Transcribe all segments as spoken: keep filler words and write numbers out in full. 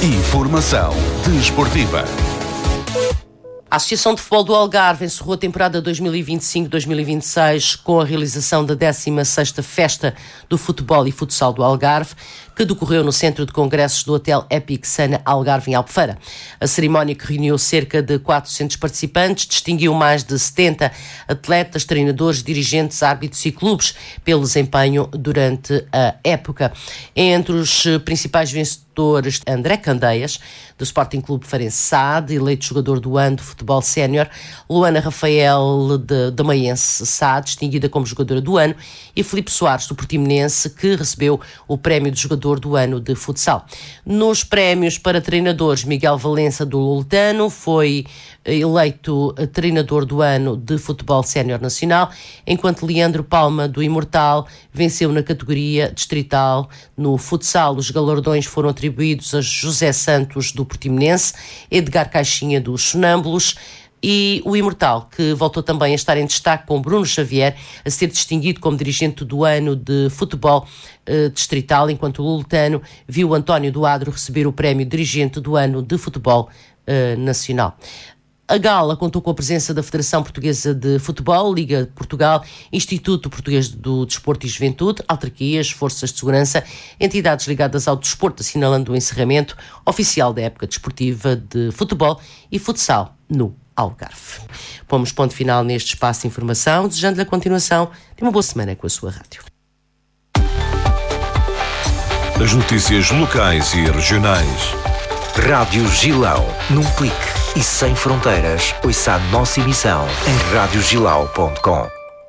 Informação desportiva. A Associação de Futebol do Algarve encerrou a temporada dois mil e vinte e cinco dois mil e vinte e seis com a realização da décima sexta Festa do Futebol e Futsal do Algarve, que decorreu no Centro de Congressos do Hotel Epic Sana Algarve, em Albufeira. A cerimónia, que reuniu cerca de quatrocentos participantes, distinguiu mais de setenta atletas, treinadores, dirigentes, árbitros e clubes pelo desempenho durante a época. Entre os principais vencedores, André Candeias, do Sporting Clube Farense Sade, eleito jogador do ano de futebol sénior, Luana Rafael, de Damaiense Sade, distinguida como jogadora do ano, e Filipe Soares, do Portimonense, que recebeu o prémio de jogador do ano de futsal. Nos prémios para treinadores, Miguel Valença, do Loletano, foi eleito treinador do ano de futebol sénior nacional, enquanto Leandro Palma, do Imortal, venceu na categoria distrital. No futsal, os galardões foram atribuídos a José Santos, do Portimonense, Edgar Caixinha, dos Sonâmbulos, e o Imortal, que voltou também a estar em destaque com Bruno Xavier, a ser distinguido como dirigente do ano de futebol eh, distrital, enquanto o Loletano viu António do Adro receber o prémio dirigente do ano de futebol eh, nacional. A gala contou com a presença da Federação Portuguesa de Futebol, Liga de Portugal, Instituto Português do Desporto e Juventude, autarquias, forças de segurança, entidades ligadas ao desporto, assinalando o encerramento oficial da época desportiva de futebol e futsal no Algarve. Pomos ponto final neste espaço de informação, desejando-lhe a continuação de uma boa semana com a sua rádio. As notícias locais e regionais. Rádio Gilão, num clique e sem fronteiras. Ouça a nossa emissão em rádio gilau ponto com.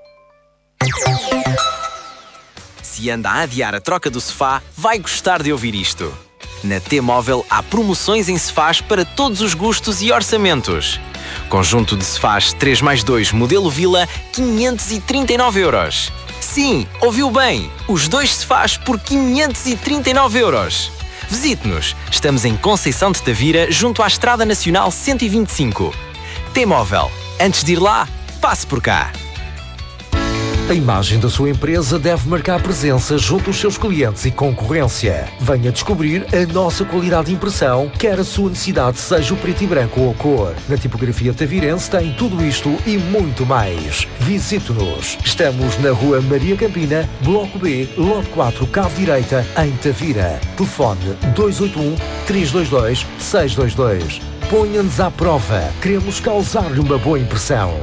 Se anda a adiar a troca do sofá, vai gostar de ouvir isto. Na T-Móvel há promoções em sofás para todos os gostos e orçamentos. Conjunto de sofás três mais dois modelo Vila, quinhentos e trinta e nove euros. Sim, ouviu bem, os dois sofás por quinhentos e trinta e nove euros. Visite-nos, estamos em Conceição de Tavira, junto à Estrada Nacional cento e vinte e cinco. T-Móvel, antes de ir lá, passe por cá. A imagem da sua empresa deve marcar presença junto aos seus clientes e concorrência. Venha descobrir a nossa qualidade de impressão, quer a sua necessidade seja o preto e branco ou a cor. Na tipografia tavirense tem tudo isto e muito mais. Visite-nos. Estamos na Rua Maria Campina, Bloco B, Lote quatro, Cave Direita, em Tavira. Telefone dois oito um, três dois dois, seis dois dois. Ponha-nos à prova. Queremos causar-lhe uma boa impressão.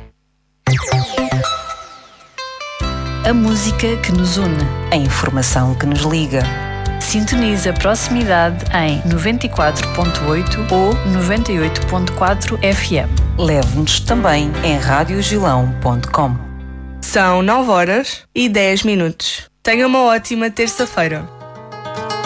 A música que nos une, a informação que nos liga. Sintonize a proximidade em noventa e quatro ponto oito ou noventa e oito ponto quatro F M. Leve-nos também em rádio gilão ponto com. São nove horas e dez minutos. Tenha uma ótima terça-feira.